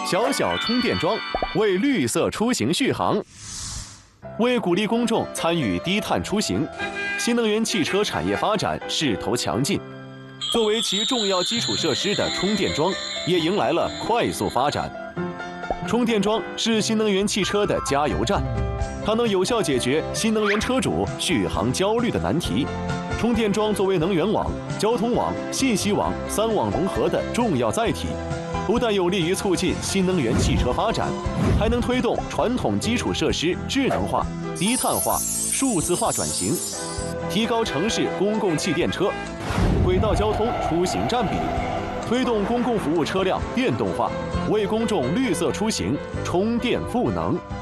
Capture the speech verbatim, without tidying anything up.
小小充电桩为绿色出行续航。为鼓励公众参与低碳出行，新能源汽车产业发展势头强劲。作为其重要基础设施的充电桩，也迎来了快速发展。充电桩是新能源汽车的加油站，它能有效解决新能源车主续航焦虑的难题。充电桩作为能源网、交通网、信息网三网融合的重要载体，不但有利于促进新能源汽车发展，还能推动传统基础设施智能化、低碳化、数字化转型，提高城市公共汽电车、轨道交通出行占比，推动公共服务车辆电动化，为公众绿色出行充电赋能。